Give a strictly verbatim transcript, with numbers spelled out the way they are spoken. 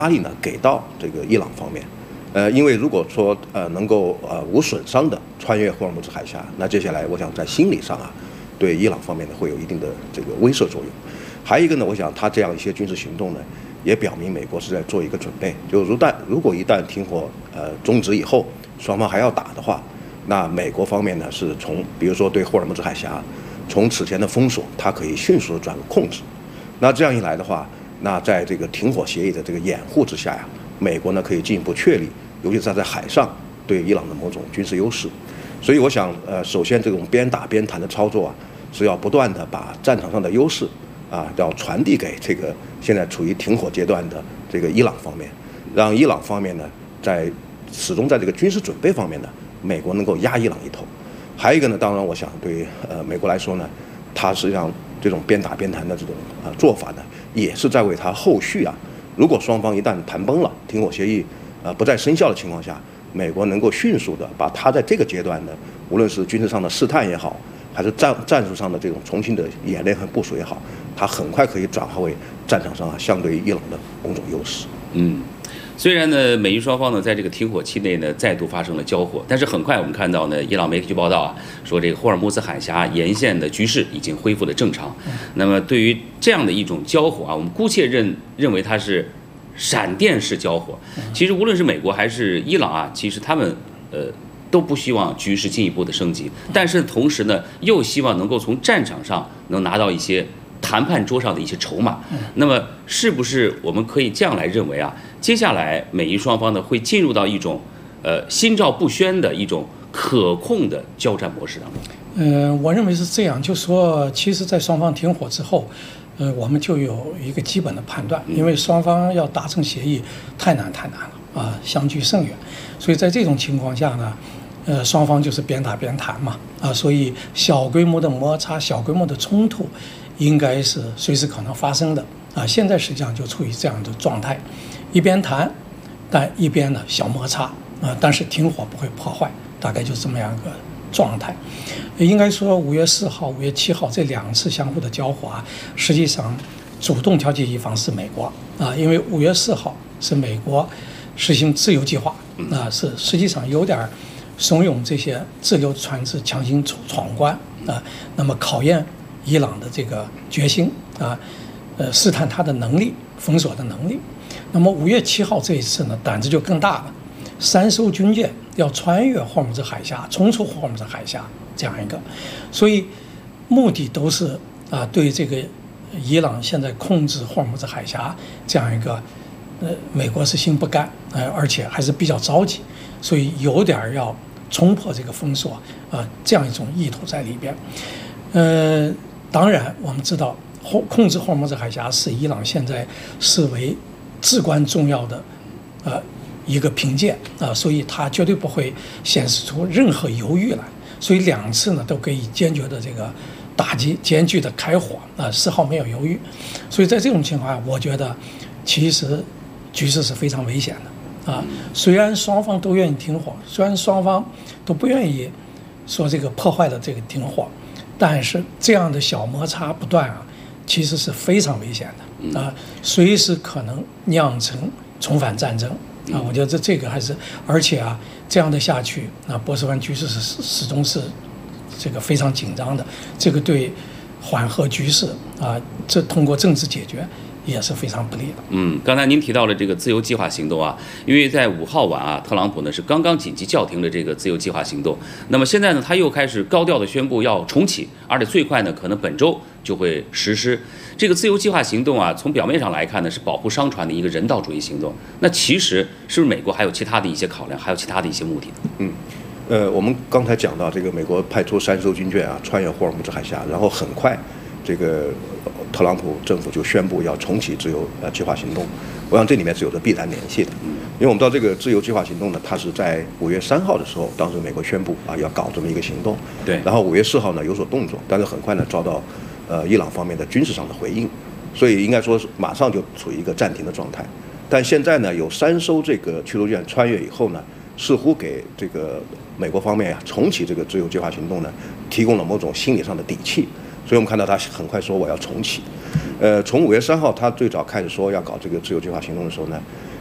压力呢给到这个伊朗方面。呃，因为如果说呃能够呃无损伤的穿越霍尔木兹海峡，那接下来我想在心理上啊，对伊朗方面呢会有一定的这个威慑作用。还有一个呢，我想他这样一些军事行动呢，也表明美国是在做一个准备，就如旦如果一旦停火呃终止以后，双方还要打的话，那美国方面呢是从比如说对霍尔木兹海峡从此前的封锁，它可以迅速的转入控制。那这样一来的话，那在这个停火协议的这个掩护之下呀，美国呢可以进一步确立，尤其是它在海上对伊朗的某种军事优势。所以我想，呃，首先这种边打边谈的操作啊，是要不断的把战场上的优势啊，要传递给这个现在处于停火阶段的这个伊朗方面，让伊朗方面呢，在始终在这个军事准备方面呢，美国能够压伊朗一头。还有一个呢，当然我想对呃美国来说呢，它实际上这种边打边谈的这种啊、呃、做法呢，也是在为它后续啊，如果双方一旦谈崩了，停火协议呃不再生效的情况下，美国能够迅速的把它在这个阶段的，无论是军事上的试探也好，还是战战术上的这种重新的演练和部署也好，它很快可以转化为战场上啊相对于伊朗的某种优势。 嗯。虽然呢，美伊双方呢在这个停火期内呢再度发生了交火，但是很快我们看到呢，伊朗媒体就报道啊，说这个霍尔木兹海峡沿线的局势已经恢复了正常。那么对于这样的一种交火啊，我们姑且认认为它是闪电式交火。其实无论是美国还是伊朗啊，其实他们呃都不希望局势进一步的升级，但是同时呢，又希望能够从战场上能拿到一些谈判桌上的一些筹码。那么是不是我们可以这样来认为啊？接下来美伊双方呢会进入到一种呃心照不宣的一种可控的交战模式当中？ 嗯、呃，我认为是这样，就说其实，在双方停火之后，呃，我们就有一个基本的判断，因为双方要达成协议太难太难了啊，相距甚远，所以在这种情况下呢，呃，双方就是边打边谈嘛啊，所以小规模的摩擦、小规模的冲突，应该是随时可能发生的啊。现在实际上就处于这样的状态。一边谈，但一边呢小摩擦啊，但是停火不会破坏，大概就这么样一个状态。应该说，五月四号、五月七号这两次相互的交火啊，实际上主动调解一方是美国啊，因为五月四号是美国实行自由计划啊，是实际上有点怂恿这些自由船只强行闯关啊，那么考验伊朗的这个决心啊，呃，试探他的能力，封锁的能力。那么五月七号这一次呢，胆子就更大了，三艘军舰要穿越霍尔木兹海峡，冲出霍尔木兹海峡这样一个，所以目的都是啊，对这个伊朗现在控制霍尔木兹海峡这样一个，呃，美国是心不甘，呃，而且还是比较着急，所以有点要冲破这个封锁啊，这样一种意图在里边。呃，当然我们知道，控控制霍尔木兹海峡是伊朗现在视为至关重要的，呃，一个凭借啊，所以他绝对不会显示出任何犹豫来，所以两次呢都可以坚决的这个打击，艰巨的开火啊，丝毫没有犹豫，所以在这种情况下，我觉得其实局势是非常危险的啊。虽然双方都愿意停火，虽然双方都不愿意说这个破坏了这个停火，但是这样的小摩擦不断啊，其实是非常危险的。啊，随时可能酿成重返战争啊！我觉得这这个还是，而且啊，这样的下去，啊，波斯湾局势是始终是这个非常紧张的，这个对缓和局势啊，这通过政治解决也是非常不利的。 嗯，刚才您提到了这个自由计划行动啊，因为在五号晚啊，特朗普呢是刚刚紧急叫停了这个自由计划行动，那么现在呢他又开始高调的宣布要重启，而且最快呢可能本周就会实施。这个自由计划行动啊，从表面上来看呢是保护商船的一个人道主义行动，那其实是不是美国还有其他的一些考量，还有其他的一些目的呢？ 嗯，呃，我们刚才讲到这个美国派出三艘军舰啊，穿越霍尔木兹海峡，然后很快这个特朗普政府就宣布要重启自由呃计划行动，我想这里面是有着必然联系的，因为我们知道这个自由计划行动呢，它是在五月三号的时候，当时美国宣布啊要搞这么一个行动， 对， 然后五月四号呢有所动作，但是很快呢遭到呃伊朗方面的军事上的回应，所以应该说是马上就处于一个暂停的状态。但现在呢有三艘这个驱逐舰穿越以后呢，似乎给这个美国方面啊重启这个自由计划行动呢提供了某种心理上的底气。 所以我们看到他很快说我要重启。呃，从五月三号他最早开始说要搞这个自由计划行动的时候呢，